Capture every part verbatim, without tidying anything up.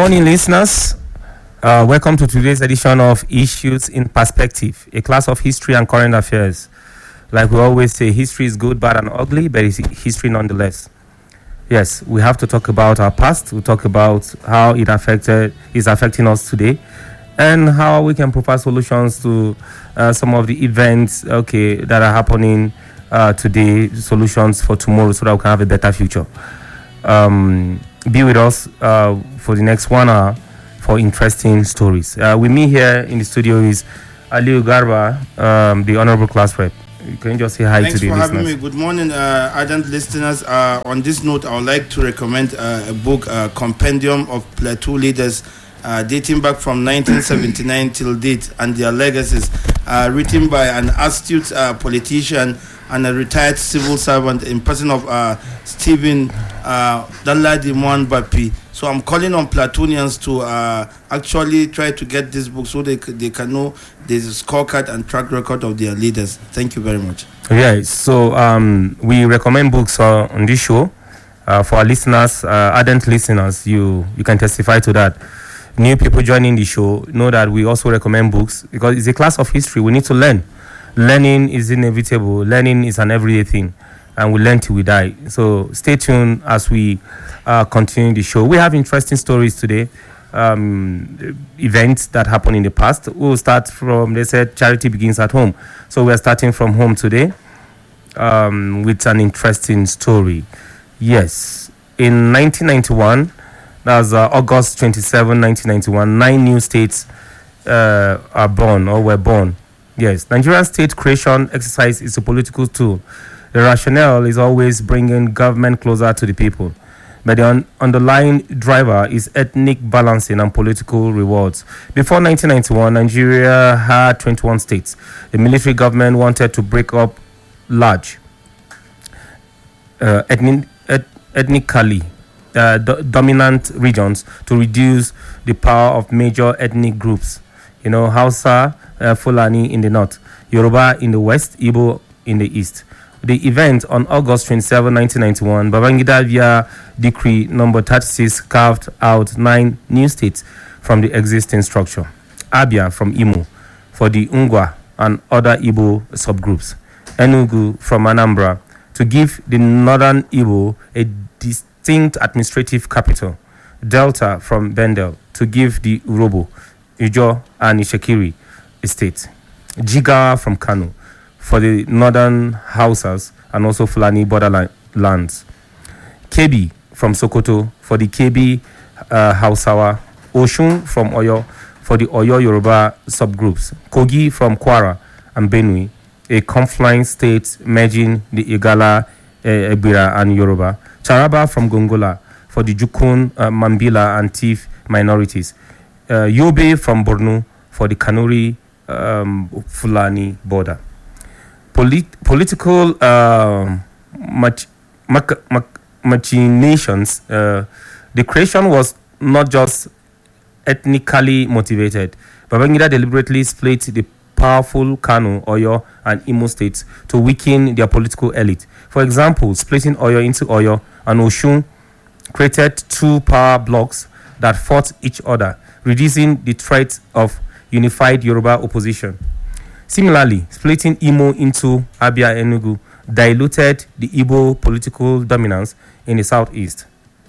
morning, listeners. Uh, welcome to today's edition of Issues in Perspective, a class of history and current affairs. Like we always say, history is good, bad, and ugly, but it's history nonetheless. Yes, we have to talk about our past. We talk about how it affected is affecting us today, and how we can provide solutions to uh, some of the events, okay, that are happening uh, today. Solutions for tomorrow, so that we can have a better future. Um, be with us uh, for the next one hour for interesting stories. Uh, with me here in the studio is Aliu Garba, um, the Honorable Class Rep. You can just say hi Thanks to the for listeners. having me. Good morning, uh, ardent listeners. Uh, on this note, I would like to recommend uh, a book, uh, Compendium of Plateau Leaders, uh, dating back from nineteen seventy-nine till date, and their legacies, uh, written by an astute uh, politician and a retired civil servant in person of uh, Stephen uh, Danladi Mwanbapi. So I'm calling on Platonians to uh, actually try to get this book so they c- they can know the scorecard and track record of their leaders. Thank you very much. Yeah, so um, we recommend books uh, on this show uh, for our listeners, uh, ardent listeners. You you can testify to that. New people joining the show know that we also recommend books because it's a class of history. We need to learn. Learning is inevitable. Learning is an everyday thing, and we learn till we die. So stay tuned as we uh, continue the show. We have interesting stories today, um, events that happened in the past. We'll start from, they said, charity begins at home. So we're starting from home today um, with an interesting story. Yes, in nineteen ninety-one, that was uh, August twenty-seventh, nineteen ninety-one, nine new states uh, are born or were born. Yes, Nigerian state creation exercise is a political tool. The rationale is always bringing government closer to the people. But the un- underlying driver is ethnic balancing and political rewards. Before nineteen ninety-one, Nigeria had twenty-one states. The military government wanted to break up large, uh, ethnic, et- ethnically uh, do- dominant regions to reduce the power of major ethnic groups. You know, Hausa, uh, Fulani in the north, Yoruba in the west, Igbo in the east. The event on August twenty-seventh, nineteen ninety-one, Babangida via Decree number thirty-six carved out nine new states from the existing structure. Abia from Imo for the Ngwa and other Igbo subgroups. Enugu from Anambra to give the northern Igbo a distinct administrative capital. Delta from Bendel to give the Urobo, Ijo and Ishekiri estates. Jigawa from Kano for the northern Hausas and also Fulani borderlands. Kebbi from Sokoto for the Kebbi uh, Hausawa. Oshun from Oyo for the Oyo Yoruba subgroups. Kogi from Kwara and Benue, a confluent state merging the Igala, uh, Ebira and Yoruba. Taraba from Gongola for the Jukun, uh, Mambila and Tif minorities. Uh, Yobe from Borno for the Kanuri um, Fulani border. Polit- political uh, mach- mach- mach- machinations. Uh, the creation was not just ethnically motivated. Babangida deliberately split the powerful Kano, Oyo, and Imo states to weaken their political elite. For example, splitting Oyo into Oyo and Oshun created two power blocks that fought each other, reducing the threat of unified Yoruba opposition. Similarly, splitting Imo into Abia and Enugu diluted the Igbo political dominance in the southeast.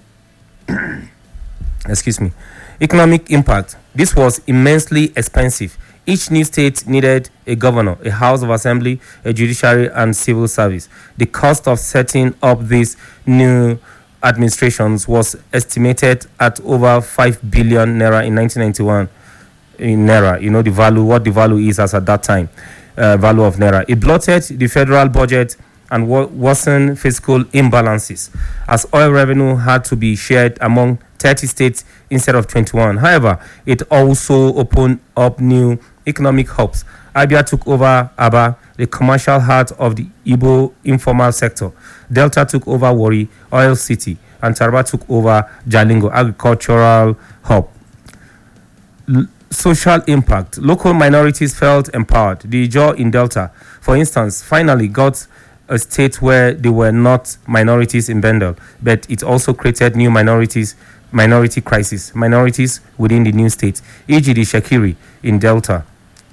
Excuse me. Economic impact. This was immensely expensive. Each new state needed a governor, a house of assembly, a judiciary, and civil service. The cost of setting up these new administrations was estimated at over five billion naira in nineteen ninety-one. In naira, you know the value, what the value is as at that time, uh, value of naira. It bloated the federal budget and wo- worsened fiscal imbalances, as oil revenue had to be shared among thirty states instead of twenty-one. However, it also opened up new economic hubs. Abia took over Aba, the commercial heart of the Igbo informal sector. Delta took over Warri, oil city, and Taraba took over Jalingo, agricultural hub. L- social impact. Local minorities felt empowered. The Ijaw in Delta, for instance, finally got a state where they were not minorities in Bendel, but it also created new minorities minority crisis, minorities within the new states. for example, the Shekiri in Delta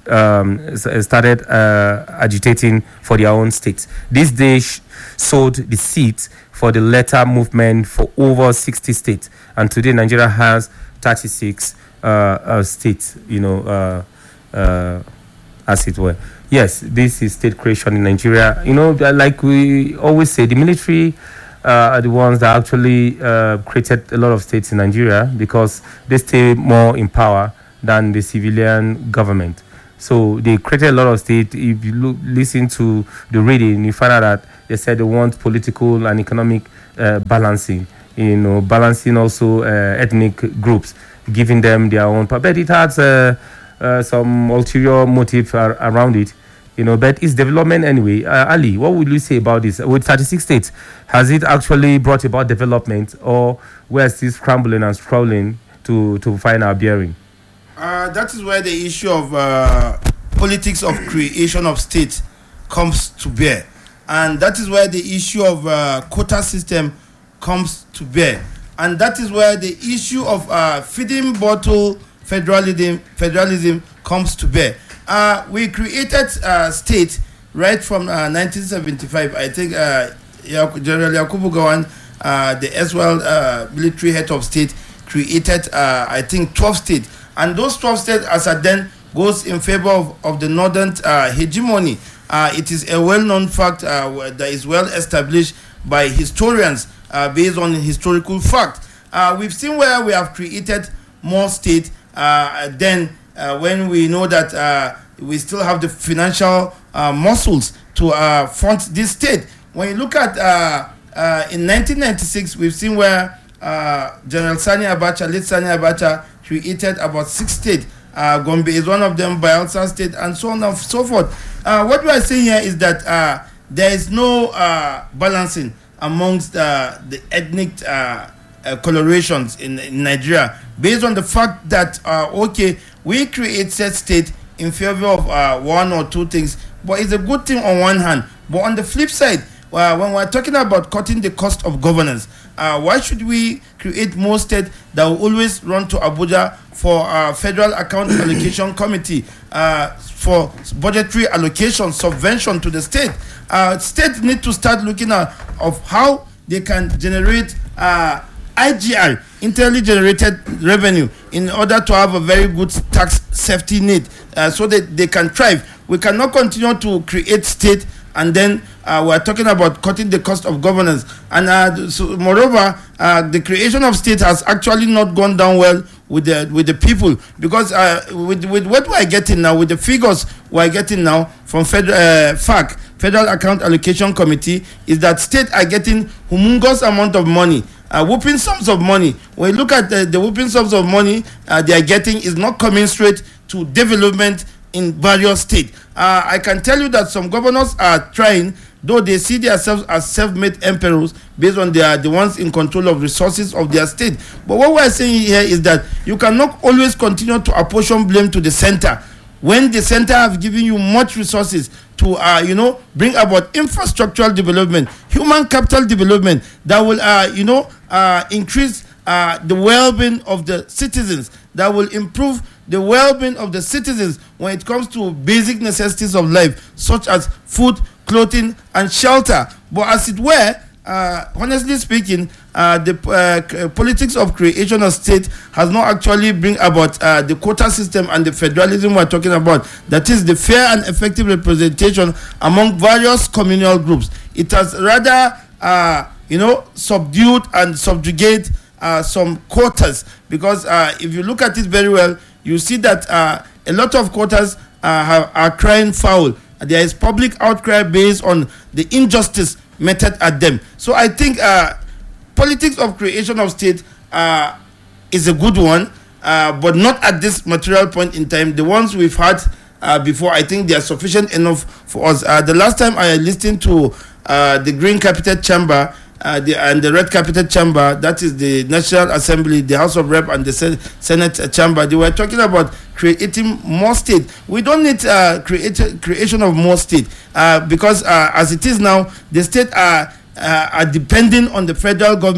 um, s- started uh, agitating for their own states. This day sh- sowed the seeds for the latter movement for over sixty states, and today Nigeria has thirty-six uh, uh, states, you know, uh, uh, as it were. Yes, this is state creation in Nigeria. You know, uh, like we always say, the military uh, are the ones that actually uh, created a lot of states in Nigeria because they stay more in power than the civilian government. So they created a lot of states. If you look, listen to the reading, you find out that they said they want political and economic uh, balancing. You know, balancing also uh, ethnic groups, giving them their own. But it has uh, uh, some ulterior motive ar- around it. You know, but it's development anyway. Uh, Ali, what would you say about this? With thirty-six states, has it actually brought about development, or we're still scrambling and struggling to, to find our bearing? Uh, that is where the issue of uh, politics of creation of state comes to bear. And that is where the issue of uh, quota system comes to bear. And that is where the issue of uh, feeding bottle federalism, federalism comes to bear. Uh, we created uh, state right from uh, nineteen seventy-five. I think uh, Yak- General Yakubu Gowon, uh, the as well uh, military head of state, created uh, I think twelve states, and those twelve states as at then goes in favor of, of the northern uh, hegemony. Uh, it is a well-known fact uh, that is well established by historians uh, based on historical fact. Uh, we've seen where we have created more states uh, than uh, when we know that uh, we still have the financial uh, muscles to uh, fund this state. When you look at uh, uh, in nineteen ninety-six, we've seen where uh, General Sani Abacha, late Sani Abacha, created about six states. Uh, Gombe is one of them, Bayelsa State, and so on and so forth. Uh, what we are saying here is that uh, there is no uh, balancing amongst uh, the ethnic uh, uh, colorations in, in Nigeria, based on the fact that uh, okay, we create said state in favor of uh, one or two things, but it's a good thing on one hand. But on the flip side, uh, when we're talking about cutting the cost of governance, uh, why should we create more states that will always run to Abuja for uh, Federal Account Allocation Committee uh, for budgetary allocation, subvention to the state? Uh, states need to start looking at of how they can generate uh, I G R, internally generated revenue, in order to have a very good tax safety net, uh, so that they can thrive. We cannot continue to create state and then uh, we're talking about cutting the cost of governance. And uh, so moreover, uh, the creation of state has actually not gone down well with the with the people, because uh, with with what we're getting now, with the figures we're getting now from federal uh, F A C, Federal Account Allocation Committee, is that states are getting humongous amount of money. Uh, whooping sums of money. When you look at the, the whooping sums of money uh, they are getting, is not commensurate to development in various states. Uh, I can tell you that some governors are trying, though they see themselves as self-made emperors based on their the ones in control of resources of their state. But what we're saying here is that you cannot always continue to apportion blame to the center when the center have given you much resources to uh, you know, bring about infrastructural development, human capital development that will uh, you know uh, increase uh, the well-being of the citizens, that will improve the well-being of the citizens when it comes to basic necessities of life, such as food, clothing, and shelter. But as it were, uh, honestly speaking, uh, the uh, politics of creation of state has not actually bring about uh, the quota system and the federalism we're talking about. That is the fair and effective representation among various communal groups. It has rather, uh, you know, subdued and subjugate uh, some quotas, because uh, if you look at it very well, you see that uh, a lot of quotas uh, have, are crying foul. There is public outcry based on the injustice meted at them. So I think uh, politics of creation of state uh, is a good one, uh, but not at this material point in time. The ones we've had uh, before, I think they are sufficient enough for us. Uh, the last time I listened to uh, the Green Capital Chamber uh, the, and the Red Capital Chamber, that is the National Assembly, the House of Rep and the Sen- Senate Chamber, they were talking about creating more state. We don't need uh, create, creation of more state uh, because uh, as it is now, the state are, uh, are depending on the federal government.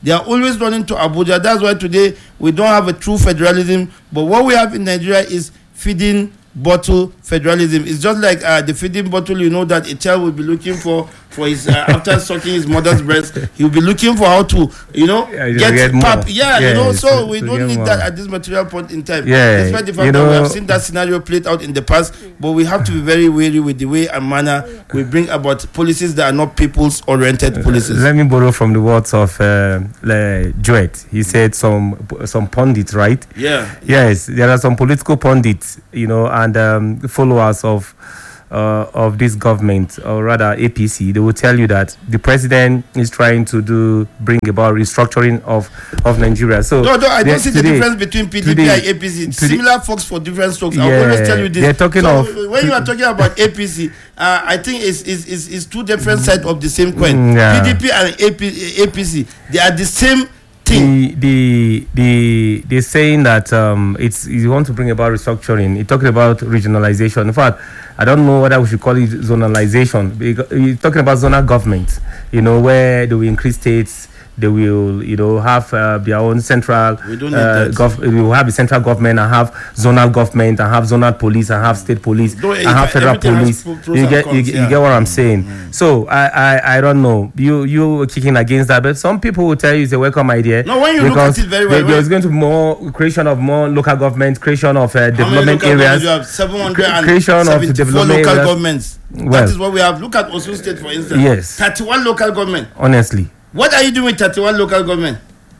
They are always running to Abuja. That's why today we don't have a true federalism. But what we have in Nigeria is feeding bottle federalism. It's just like uh, the feeding bottle, you know, that a child will be looking for for his uh, after sucking his mother's breast, he'll be looking for how to, you know, yeah, get, get pap. Yeah, yeah, you know, so to, we to don't need more. that at this material point in time. Yeah, despite the fact you that know, we have seen that scenario played out in the past, but we have to be very wary with the way and manner we bring about policies that are not people's oriented policies. Uh, let me borrow from the words of uh, Le Joet. He said some some pundits, right? Yeah. Yes, there are some political pundits, you know, and um, followers of uh, of this government, or rather A P C. They will tell you that the president is trying to do bring about restructuring of, of Nigeria. So no, no, I don't see today, the difference between P D P today, and A P C. today, Similar folks for different strokes. Yeah, I'll always tell you this. they're talking so of when you are talking about A P C, uh, I think it's, it's, it's, it's two different sides of the same coin. Mm, yeah. P D P and A P, A P C, they are the same thing. The the the they're saying that um it's you want to bring about restructuring. You're talking about regionalization. In fact, I don't know whether we should call it zonalization. Because you're talking about zonal government, you know, where they will increase states. They will, you know, have uh, their own central. We don't need uh, that. gov- we will have a central government and have zonal government and have zonal police and have state police Though and have federal everything has police. pro- pros You and get, you, cons, get- yeah. you get what I'm saying. Mm. So I, I, I don't know. You you were kicking against that, but some people will tell you it's a welcome idea. No, when you look because at it very well, there- when- there's going to be more creation of more local government, creation of uh, How many development local governments areas. you have? seven hundred Creation of seventy-four development local areas. governments. Well. That is what we have. Look at Osun State, for instance. Yes. thirty-one local government. Honestly, What are you doing with thirty-one local government?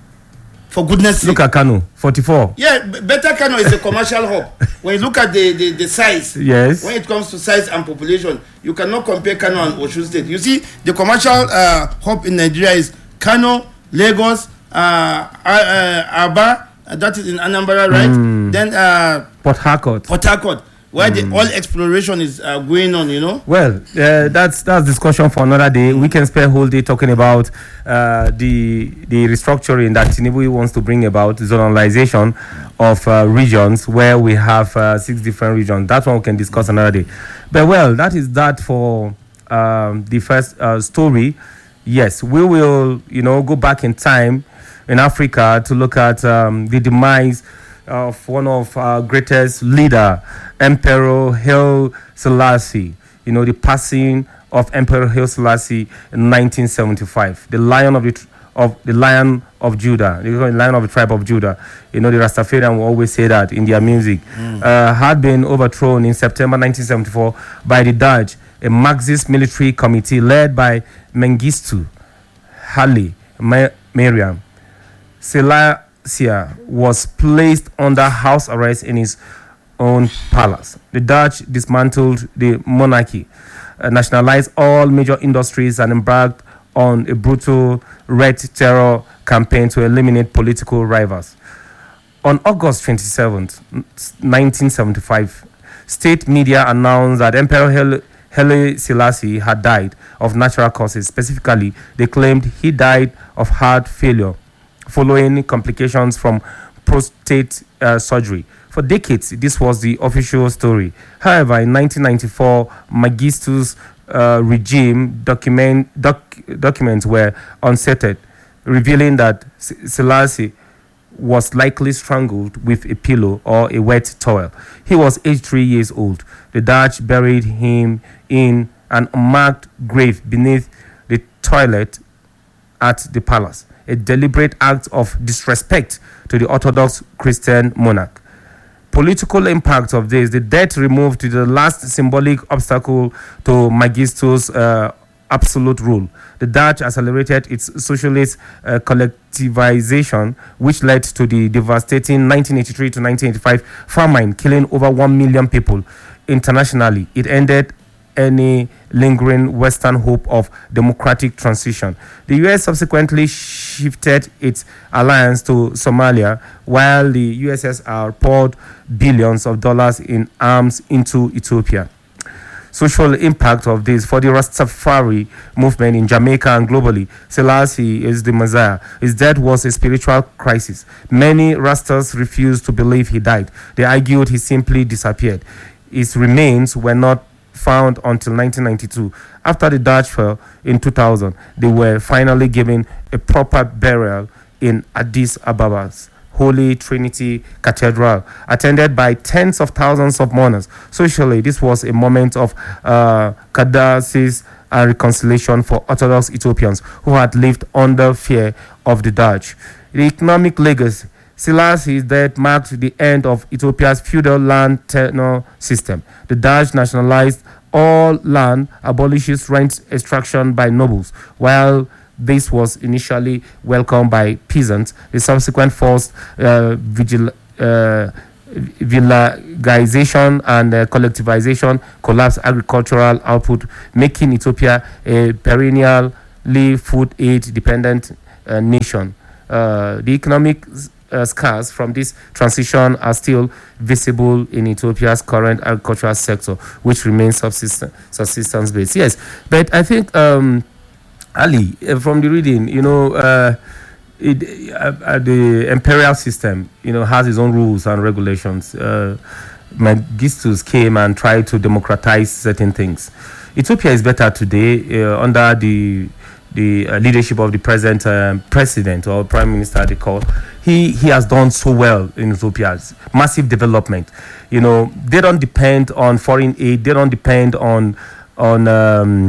For goodness sake. look at Kano, forty-four. Yeah, b- Better Kano is a commercial hub. When you look at the, the, the size, Yes. when it comes to size and population, you cannot compare Kano and Osun State. You see, the commercial uh, hub in Nigeria is Kano, Lagos, uh, uh, uh, Aba, uh, that is in Anambra, right? Mm. Then uh, Port Harcourt. Port Harcourt, where the oil exploration is uh, going on, you know. Well, uh, that's that's discussion for another day. We can spend a whole day talking about uh, the the restructuring that Tinubu wants to bring about, zonalization of uh, regions where we have uh, six different regions. That one we can discuss another day. But well, that is that for um, the first uh, story. Yes, we will, you know, go back in time in Africa to look at um, the demise of one of our greatest leader, Emperor Haile Selassie. You know, the passing of Emperor Haile Selassie in nineteen seventy-five. The lion of the tr- of the lion of Judah, the lion of the tribe of Judah. You know, the Rastafarian will always say that in their music. Mm. Uh, had been overthrown in September nineteen seventy-four by the Dutch, a Marxist military committee led by Mengistu Haile Ma- Mariam. Selassie was placed under house arrest in his own palace. The Dutch dismantled the monarchy, uh, nationalized all major industries, and embarked on a brutal red terror campaign to eliminate political rivals. On August twenty-seventh, nineteen seventy-five, state media announced that Emperor Haile Haile Selassie had died of natural causes. Specifically, they claimed he died of heart failure following complications from prostate uh, surgery. For decades, this was the official story. However, in nineteen ninety-four, Mengistu's uh, regime document, doc, documents were unsettled, revealing that S- Selassie was likely strangled with a pillow or a wet towel. He was eighty-three years old. The Dutch buried him in an unmarked grave beneath the toilet at the palace, a deliberate act of disrespect to the Orthodox Christian monarch. Political impact of this: the death removed the last symbolic obstacle to Mengistu's uh, absolute rule. The Dutch accelerated its socialist uh, collectivization, which led to the devastating nineteen eighty-three to nineteen eighty-five famine, killing over one million people. Internationally, it ended any lingering Western hope of democratic transition. The U S subsequently shifted its alliance to Somalia, while the U S S R poured billions of dollars in arms into Ethiopia. Social impact of this for the Rastafari movement in Jamaica and globally: Selassie is the Messiah. His death was a spiritual crisis. Many Rastas refused to believe he died. They argued he simply disappeared. His remains were not found until nineteen ninety-two. After the Dutch fell in two thousand, they were finally given a proper burial in Addis Ababa's Holy Trinity Cathedral, attended by tens of thousands of mourners. Socially, this was a moment of uh, catharsis and reconciliation for Orthodox Ethiopians who had lived under fear of the Dutch. The economic legacy. Selassie's death marked the end of Ethiopia's feudal land tenure system. The Dutch nationalized all land, abolishes rent extraction by nobles. While this was initially welcomed by peasants, the subsequent forced uh, vigil, uh, villagization and uh, collectivization collapsed agricultural output, making Ethiopia a perennially food aid dependent uh, nation. Uh, the economic uh, scars from this transition are still visible in Ethiopia's current agricultural sector, which remains subsistence, subsistence based. Yes, but I think, um, Ali, uh, from the reading, you know, uh, it, uh, uh, the imperial system, you know, has its own rules and regulations. Uh, Mengistu came and tried to democratize certain things. Ethiopia is better today uh, under the the uh, leadership of the present um, president or prime minister, they call. He he has done so well in Ethiopia. Massive development. You know, they don't depend on foreign aid. They don't depend on on um,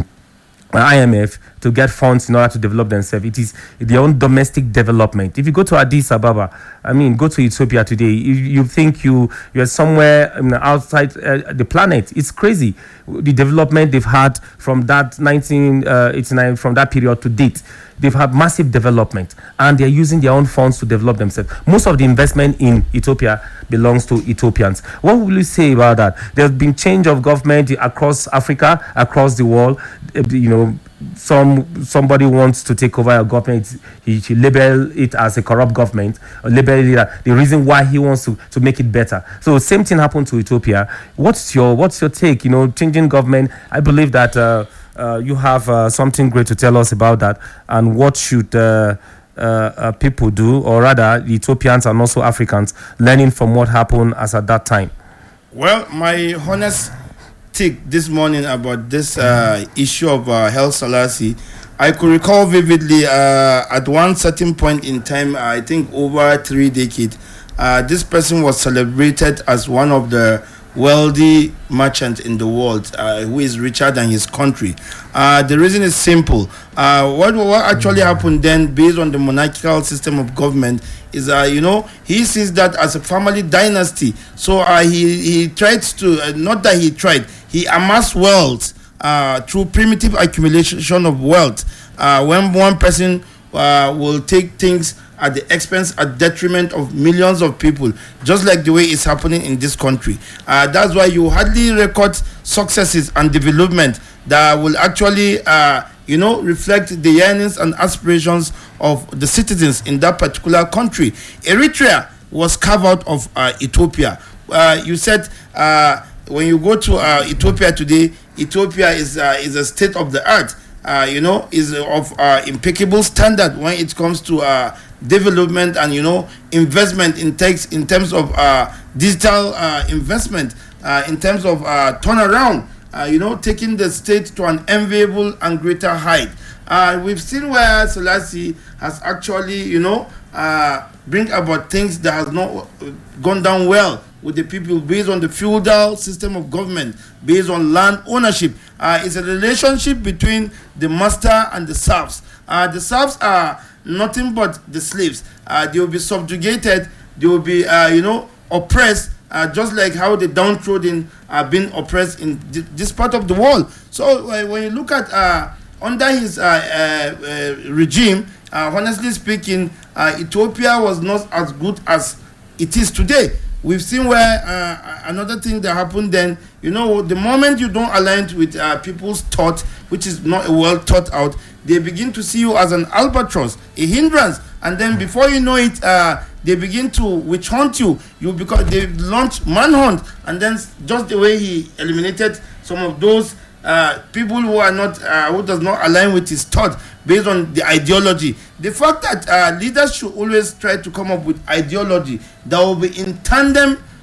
I M F to get funds in order to develop themselves. It is their own domestic development. If you go to Addis Ababa, I mean, go to Ethiopia today, you, you think you you're somewhere you know, outside uh, the planet. It's crazy the development they've had from that nineteen eighty-nine, from that period to date. They've had massive development, and they're using their own funds to develop themselves. Most of the investment in Ethiopia belongs to Ethiopians. What will you say about that? There's been change of government across Africa, across the world. You know, some somebody wants to take over a government. He, he label it as a corrupt government, or label it as the reason why he wants to, to make it better. So same thing happened to Ethiopia. What's your what's your take? You know, changing government. I believe that. Uh, Uh, you have uh, something great to tell us about that, and what should uh, uh, uh, people do, or rather, the Ethiopians and also Africans, learning from what happened as at that time? Well, my honest take this morning about this uh, issue of uh, Haile Selassie, I could recall vividly uh, at one certain point in time, I think over three decades, uh, this person was celebrated as one of the wealthy merchant in the world, uh, who is richer than his country. Uh, the reason is simple. Uh, what what actually happened then, based on the monarchical system of government, is uh, you know he sees that as a family dynasty. So uh, he he tried to uh, not that he tried, he amassed wealth uh, through primitive accumulation of wealth. Uh, when one person uh, will take things at the expense, at detriment of millions of people, just like the way it's happening in this country. Uh, that's why you hardly record successes and development that will actually, uh, you know, reflect the yearnings and aspirations of the citizens in that particular country. Eritrea was carved out of uh, Ethiopia. Uh, you said uh, when you go to uh, Ethiopia today, Ethiopia is uh, is a state of the art. Uh, you know, is of uh, impeccable standard when it comes to uh, development and you know investment in takes in terms of uh, digital uh, investment, uh, in terms of uh, turnaround. Uh, you know, taking the state to an enviable and greater height. Uh, we've seen where Selassie has actually, you know, uh, bring about things that has not gone down well with the people based on the feudal system of government, based on land ownership. Uh, it's a relationship between the master and the serfs. Uh, the serfs are nothing but the slaves. Uh, they will be subjugated. They will be, uh, you know, oppressed, uh, just like how the downtrodden are being oppressed in th- this part of the world. So uh, when you look at uh, under his uh, uh, uh, regime, uh, honestly speaking, uh, Ethiopia was not as good as it is today. We've seen where uh, another thing that happened then, you know, the moment you don't align with uh, people's thought, which is not well thought out, they begin to see you as an albatross, a hindrance, and then before you know it, uh, they begin to witch hunt you. You because they launch manhunt, and then just the way he eliminated some of those uh, people who are not, uh, who does not align with his thought based on the ideology. The fact that uh, leaders should always try to come up with ideology that will be in tandem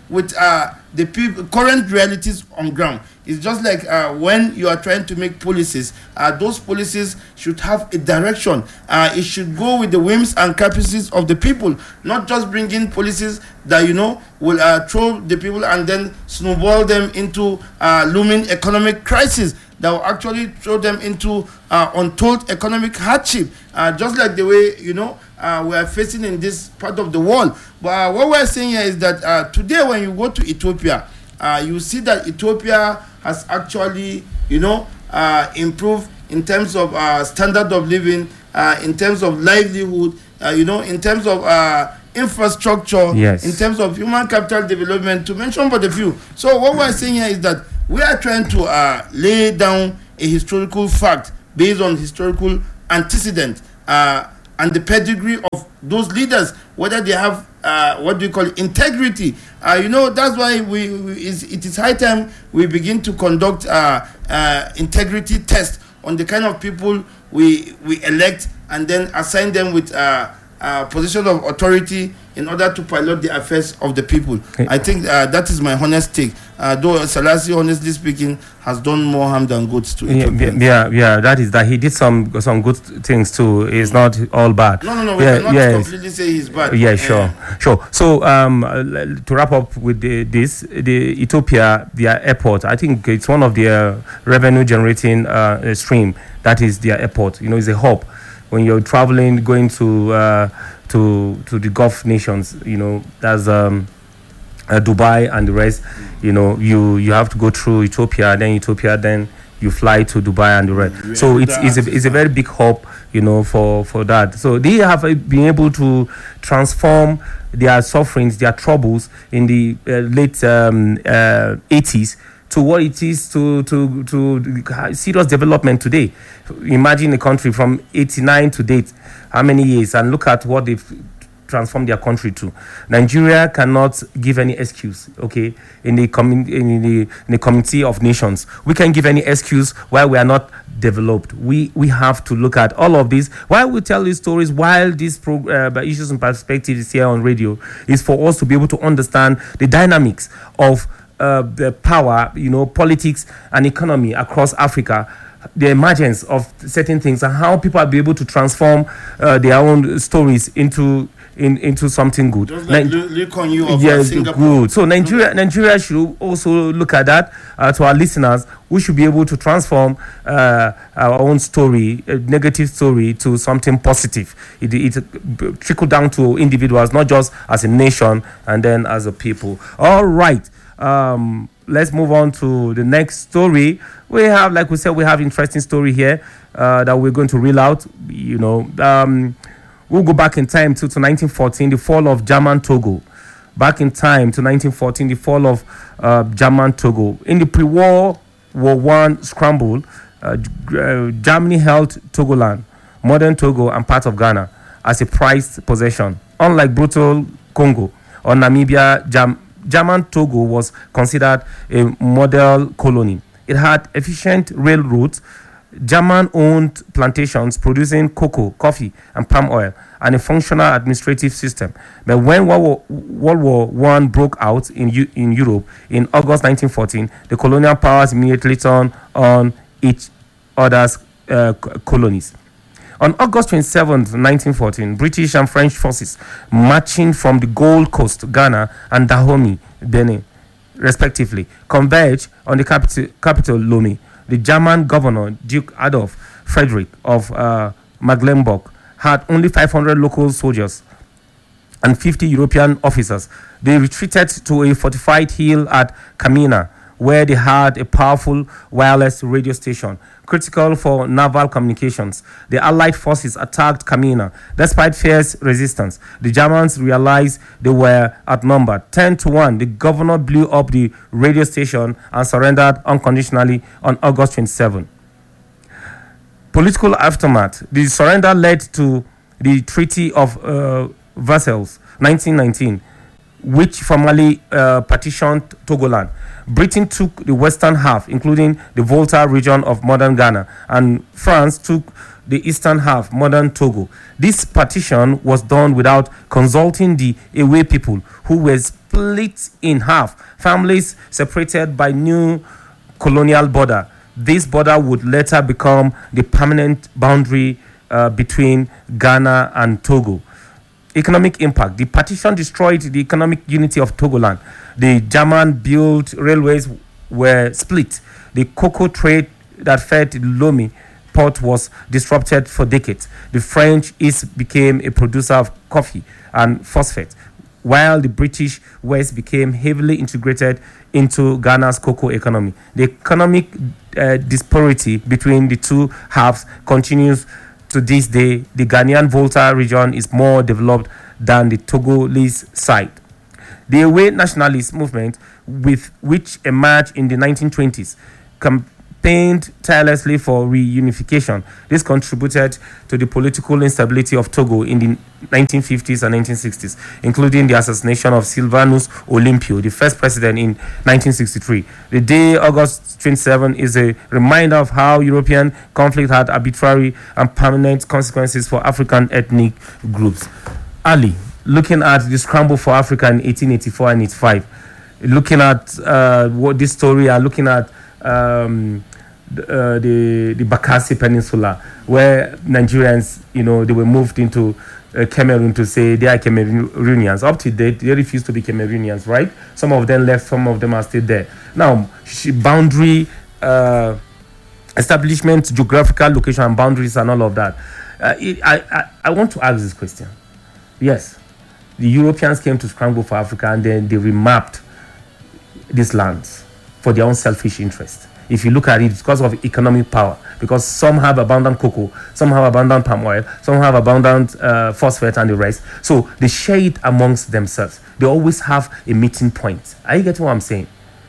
with uh, the peop- current realities on ground. It's just like uh, when you are trying to make policies, uh, those policies should have a direction. Uh, it should go with the whims and caprices of the people, not just bring in policies that, you know, will uh, throw the people and then snowball them into uh, looming economic crisis that will actually throw them into uh, untold economic hardship, uh, just like the way, you know, uh, we are facing in this part of the world. But uh, what we're saying here is that uh, today when you go to Ethiopia, uh, you see that Ethiopia has actually, you know, uh, improved in terms of uh, standard of living, uh, in terms of livelihood, uh, you know, in terms of uh, infrastructure, yes. in terms of human capital development, to mention but a few. So what we're saying here is that we are trying to uh, lay down a historical fact based on historical antecedent uh, and the pedigree of those leaders, whether they have uh, what do you call it, integrity. Uh, you know, that's why we, we is, it is high time we begin to conduct uh, uh, integrity tests on the kind of people we we elect and then assign them with uh, uh, position of authority in order to pilot the affairs of the people. Okay. I think uh, that is my honest take. Uh, though Selassie, honestly speaking, has done more harm than good to Ethiopia. Yeah, yeah, yeah, that is that he did some some good things too. It's not all bad. No, no, no. We yeah, cannot yes. completely say he's bad. Yeah, sure, uh, sure. So, um, to wrap up with the, this, the Ethiopia, their airport, I think it's one of their revenue generating uh, stream. That is their airport. You know, it's a hub. When you're traveling, going to uh, to to the Gulf nations, you know, that's um, uh, Dubai and the rest. You know, you you have to go through Ethiopia, then Ethiopia, then you fly to Dubai and the rest. Yeah, so it's it's a, it's a very big hub, you know, for for that. So they have been able to transform their sufferings, their troubles in the uh, late um, uh, eighties to what it is to to to serious development today. Imagine a country from eighty-nine to date, how many years, and look at what they've transformed their country to. Nigeria cannot give any excuse, okay, in the commun- in the in the community of nations. We can give any excuse why we are not developed. We we have to look at all of this. Why we tell these stories while these pro- uh, issues and perspectives here on radio is for us to be able to understand the dynamics of uh, the power, you know, politics and economy across Africa, the emergence of certain things, and how people are be able to transform uh, their own stories into in, into something good. Just like Ni- Lee Kuan Yew of yes, Singapore. Good. So Nigeria, Nigeria should also look at that. Uh, to our listeners, we should be able to transform uh, our own story, a negative story, to something positive. It, it, it trickle down to individuals, not just as a nation and then as a people. All right. Um, let's move on to the next story. We have, like we said, we have interesting story here uh, that we're going to reel out. You know, um, we'll go back in time to, to nineteen fourteen, the fall of German Togo. Back in time to nineteen fourteen, the fall of uh, German Togo. In the pre-war War One scramble, uh, uh, Germany held Togoland, modern Togo, and part of Ghana as a prized possession. Unlike brutal Congo or Namibia, Jam- German Togo was considered a model colony. It had efficient railroads, German-owned plantations producing cocoa, coffee, and palm oil, and a functional administrative system. But when World War One broke out in U- in Europe in August nineteen fourteen, the colonial powers immediately turned on each other's uh, colonies. On August twenty-seventh, nineteen fourteen, British and French forces marching from the Gold Coast, Ghana, and Dahomey, Benin, respectively, converged on the capital, capital Lomé. The German governor, Duke Adolf Frederick of uh, Mecklenburg, had only five hundred local soldiers and fifty European officers. They retreated to a fortified hill at Kamina, where they had a powerful wireless radio station, critical for naval communications. The Allied forces attacked Kamina. Despite fierce resistance, the Germans realized they were outnumbered. ten to one, the governor blew up the radio station and surrendered unconditionally on August twenty-seventh. Political aftermath. The surrender led to the Treaty of uh, Versailles, nineteen nineteen, which formally uh, partitioned Togoland. Britain took the western half, including the Volta region of modern Ghana, and France took the eastern half, modern Togo. This partition was done without consulting the Ewe people, who were split in half, families separated by new colonial border. This border would later become the permanent boundary uh, between Ghana and Togo. Economic impact. The partition destroyed the economic unity of Togoland. The German-built railways were split. The cocoa trade that fed Lomé port was disrupted for decades. The French East became a producer of coffee and phosphate, while the British West became heavily integrated into Ghana's cocoa economy. The economic uh, disparity between the two halves continues to this day. The Ghanaian Volta region is more developed than the Togolese side. The Ewe nationalist movement, with which emerged in the nineteen twenties, campaigned tirelessly for reunification. This contributed to the political instability of Togo in the nineteen fifties and nineteen sixties, including the assassination of Sylvanus Olympio, the first president in nineteen sixty-three. The day August twenty-seventh is a reminder of how European conflict had arbitrary and permanent consequences for African ethnic groups. Ali, looking at the scramble for Africa in eighteen eighty-four and eighty-five, looking at uh, what this story and looking at um, uh, the the Bakassi Peninsula, where Nigerians, you know, they were moved into uh, Cameroon to say they are Cameroonians. Up to date, they refuse to be Cameroonians, right? Some of them left, some of them are still there. Now, boundary uh, establishment, geographical location, and boundaries, and all of that. Uh, it, I, I I want to ask this question. Yes, the Europeans came to scramble for Africa, and then they remapped these lands for their own selfish interest. If you look at it, it's because of economic power, because some have abundant cocoa, some have abundant palm oil, some have abundant uh, phosphate and the rest. So they share it amongst themselves. They always have a meeting point. Are you getting what I'm saying?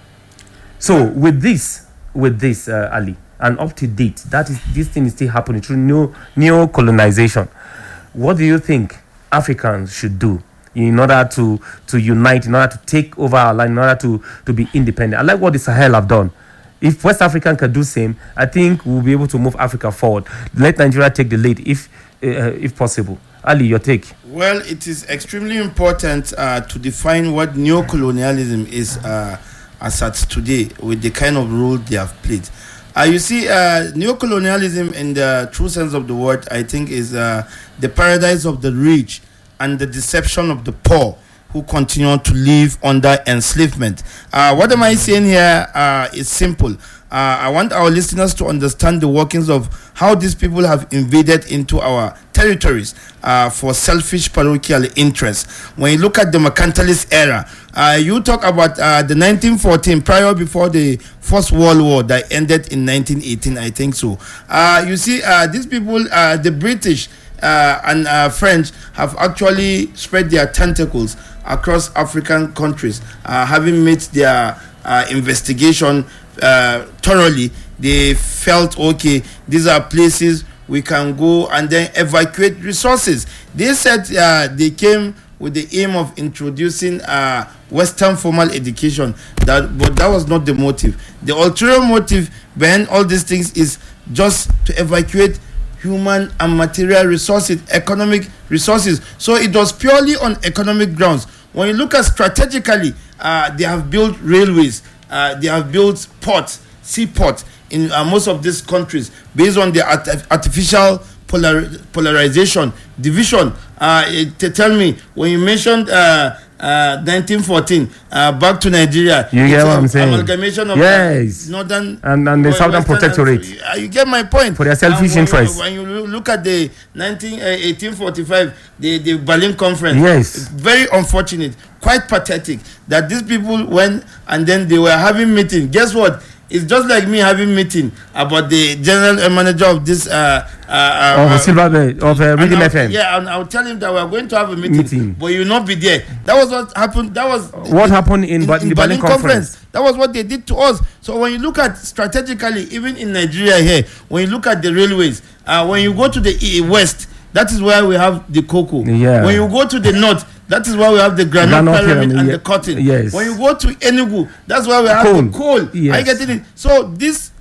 So with this, with this, uh, Ali, and up to date, that is, this thing is still happening through neo neo-colonization. What do you think Africans should do in order to to unite, in order to take over our land, in order to to be independent? I like what the Sahel have done. If West African can do same, I think we'll be able to move Africa forward. Let Nigeria take the lead, if uh, if possible. Ali, your take. Well, it is extremely important uh, to define what neo-colonialism is uh, as at today, with the kind of role they have played. Uh, you see, uh, neo-colonialism in the true sense of the word, I think, is uh, the paradise of the rich and the deception of the poor who continue to live under enslavement. Uh, what am I saying here uh, is simple. Uh, I want our listeners to understand the workings of how these people have invaded into our territories uh, for selfish parochial interests. When you look at the mercantilist era, uh, you talk about uh, the nineteen fourteen, prior before the First World War that ended in nineteen eighteen, I think so. Uh, you see, uh, these people, uh, the British uh, and uh, French, have actually spread their tentacles across African countries, uh, having made their uh, investigation uh, thoroughly. They felt, okay, these are places we can go and then evacuate resources. They said uh, they came with the aim of introducing uh, Western formal education, that, but that was not the motive. The ulterior motive behind all these things is just to evacuate human and material resources, economic resources. So it was purely on economic grounds. When you look at strategically, uh, they have built railways, uh, they have built ports, seaports in uh, most of these countries based on the art- artificial polar- polarization, division. Uh, it, to tell me, when you mentioned uh, uh, nineteen fourteen, uh, back to Nigeria, you get what I'm saying? Amalgamation of yes. uh, northern and, and the southern protectorate. Uh, you get my point. For their selfish interests. When you look at the nineteen, uh, eighteen forty-five, the, the Berlin Conference, yes, very unfortunate, quite pathetic that these people went and then they were having meeting. Guess what? It's just like me having meeting about the general manager of this uh uh, uh of uh, Silverbird of uh, Rhythm F M. Yeah, and I'll tell him that we're going to have a meeting, meeting, but you will not be there. That was what happened. That was what the, happened in, in, in the Berlin, Berlin conference. conference. That was what they did to us. So when you look at strategically, even in Nigeria here, when you look at the railways, uh, when you go to the west, that is where we have the cocoa. Yeah. When you go to the north, that is where we have the granite pyramid, pyramid and yeah. the cotton. Yes. When you go to Enugu, that's where we have coal. the coal. Yes. Are you getting it? So this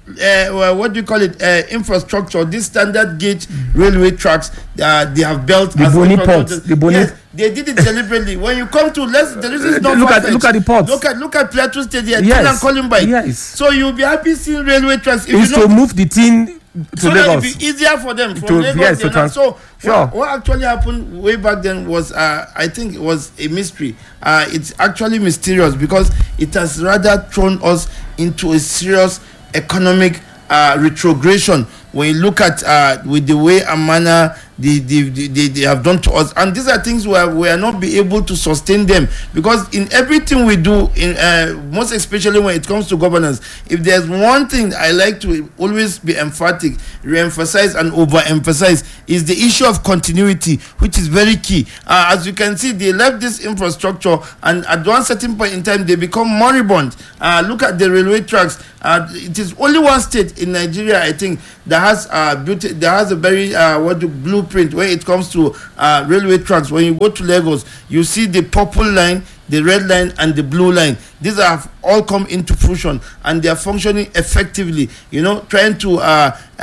uh, well, what do you call it, uh, infrastructure, this standard gauge railway tracks uh, they have built. The Boni ports. The Boni. Yes, they did it deliberately. When you come to, let's, the reason is not look at look at the ports. Look at look at Plateau State here, yes. and calling by. Yes. So you'll be happy seeing railway tracks. If it's you know, to move the thing to so Lagos. that it'll be easier for them from to, Lagos. Yes, to trans- so sure. what, what actually happened way back then was, uh, I think, it was a mystery. Uh, it's actually mysterious because it has rather thrown us into a serious economic uh, retrogression. When you look at uh, with the way and manner they, they, they, they have done to us, and these are things where we are not be able to sustain them, because in everything we do, in uh, most especially when it comes to governance, if there's one thing I like to always be emphatic, re-emphasize and over-emphasize, is the issue of continuity, which is very key. Uh, as you can see, they left this infrastructure, and at one certain point in time, they become moribund. Uh, look at the railway tracks. Uh, it is only one state in Nigeria, I think, that has uh, beauty, that has a very uh, what do, blueprint when it comes to uh, railway tracks. When you go to Lagos, you see the purple line, the red line, and the blue line. These have all come into fruition, and they are functioning effectively. You know, trying to uh, uh,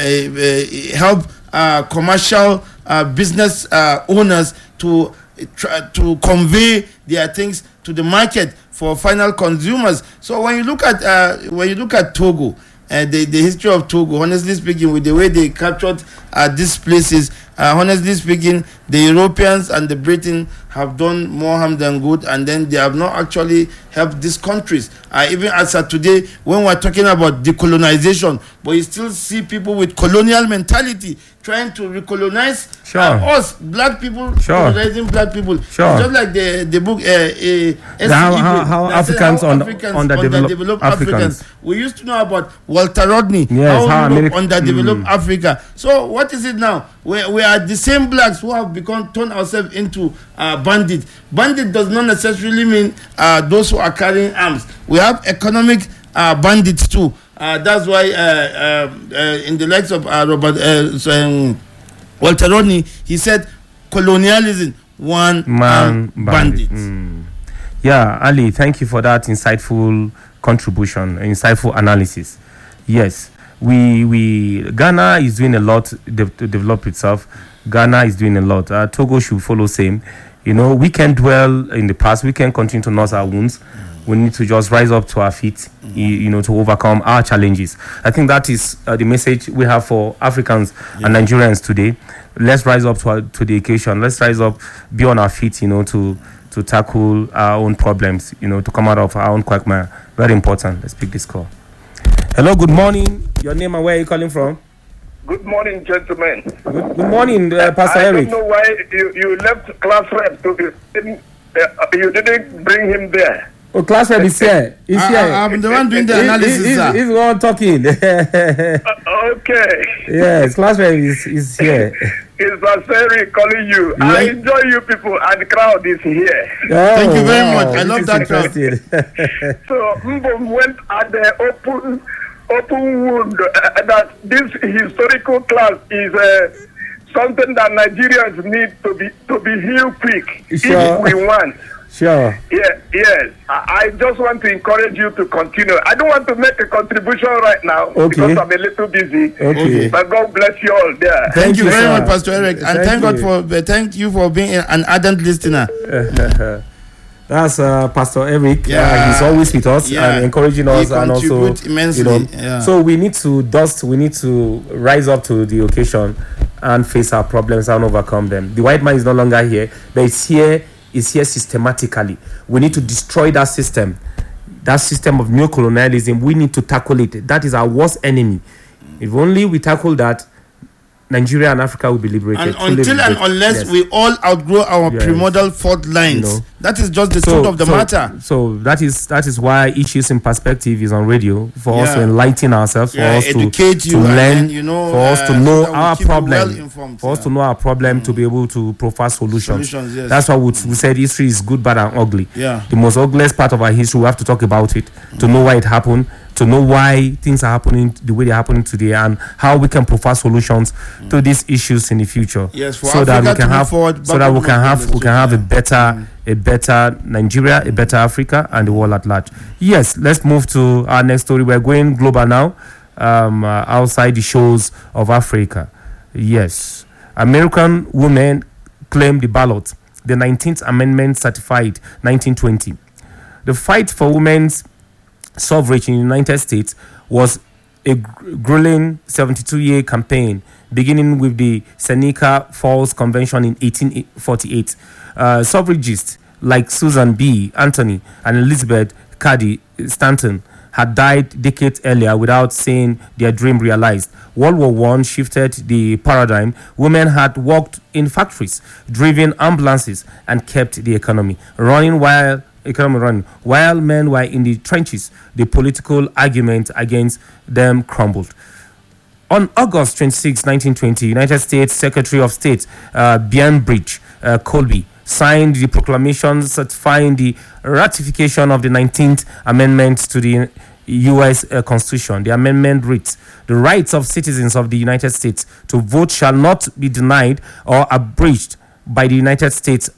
uh, help uh, commercial uh, business uh, owners to try to convey their things to the market for final consumers. So when you look at uh, when you look at Togo, uh, the the history of Togo, honestly speaking, with the way they captured uh, these places, uh, honestly speaking, the Europeans and the Britain have done more harm than good, and then they have not actually helped these countries. Uh, even as of today, when we're talking about decolonization, but you still see people with colonial mentality trying to recolonize sure. uh, us, black people, sure. colonizing black people. Sure. It's just like the, the book, uh, uh, how, how, how Africans, how on, Africans underdeveloped, underdeveloped Africans. Africans. We used to know about Walter Rodney, yes, how, how Europe America, underdeveloped mm. Africa. So what is it now? We, we are the same blacks who have become turned ourselves into uh, bandits. Bandit does not necessarily mean uh, those who are carrying arms. We have economic uh, bandits too. Uh, that's why uh, uh, uh, in the likes of uh, Robert uh, so, um, Walter Rodney, he said colonialism, one man bandit. bandit. Mm. Yeah, Ali, thank you for that insightful contribution, insightful analysis. Yes, we we Ghana is doing a lot de- to develop itself. Ghana is doing a lot. Uh, Togo should follow same. You know, we can dwell in the past. We can continue to nurse our wounds. Mm. We need to just rise up to our feet, mm. you, you know, to overcome our challenges. I think that is uh, the message we have for Africans yeah. and Nigerians today. Let's rise up to, our, to the occasion. Let's rise up, be on our feet, you know, to to tackle our own problems, you know, to come out of our own quagmire. Very important. Let's pick this call. Hello, good morning. Your name and where are you calling from? Good morning, gentlemen. Good, good morning, uh, Pastor I Eric. I don't know why you, you left class rep to be, uh, you didn't bring him there. Oh, class rep is here. He's I, here. I, I'm the one doing the analysis, he, he's, sir. He's the one talking. uh, okay. Yes, class rep is, is here. It's Pastor calling you. Yeah. I enjoy you people, and the crowd is here. Oh, thank you very wow. much. I this love that crowd. So Mbom went at the open open wound uh, that this historical class is uh, something that Nigerians need to be to be healed quick sure. if we want. Sure. Yeah, yes. I, I just want to encourage you to continue. I don't want to make a contribution right now okay. because I'm a little busy. Okay. But God bless you all there. Thank, Thank you you, very sir. much, Pastor Eric, and Thank thank, God you. for uh, thank you for being an ardent listener. That's uh, Pastor Eric. Yeah. Uh, he's always with us Yeah. and encouraging us, He and also contributes immensely. you know. Yeah. So we need to dust. We need to rise up to the occasion and face our problems and overcome them. The white man is no longer here, but it's here. It's here systematically. We need to destroy that system. That system of neocolonialism. We need to tackle it. That is our worst enemy. If only we tackle that, Nigeria and Africa will be liberated. And until and unless yes. we all outgrow our yes. primordial fault lines, you know, that is just the so, truth of the so, matter. So that is that is why Issues in Perspective is on radio, for Yeah. us to enlighten ourselves, Yeah, for us educate to, you to and learn, then, you know, for us uh, to so know that we our keep you problem, well-informed, for us yeah. to know our problem, mm. to be able to provide solutions. Solutions, yes. That's why we, we said history is good, bad, and ugly. Yeah. The most ugliest part of our history, we have to talk about it, mm. to know why it happened, to know why things are happening the way they're happening today, and how we can provide solutions mm. to these issues in the future. Yes, for so Africa that we to can move have, forward, so that we can have, we can have a yeah. better, mm. a better Nigeria, a better Africa, and the world at large. Yes, let's move to our next story. We're going global now. um, uh, outside the shores of Africa. Yes. American women claim the ballot. The nineteenth Amendment certified nineteen twenty. The fight for women's suffrage in the United States was a grueling seventy-two-year campaign, beginning with the Seneca Falls Convention in eighteen forty-eight. Uh, suffragists like Susan B. Anthony and Elizabeth Cady Stanton had died decades earlier without seeing their dream realized. World War One shifted the paradigm. Women had worked in factories, driven ambulances, and kept the economy running while economy running. While men were in the trenches, the political argument against them crumbled. On August twenty-sixth, nineteen twenty, United States Secretary of State uh, Bainbridge uh, Colby signed the proclamation certifying the ratification of the nineteenth Amendment to the U S uh, Constitution. The amendment reads, "The rights of citizens of the United States to vote shall not be denied or abridged by the United States